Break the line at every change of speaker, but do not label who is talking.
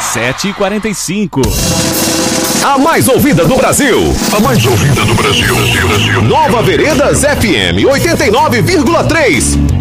7h45.
A mais ouvida do Brasil.
A mais ouvida do Brasil.
Nova Veredas FM 89,3.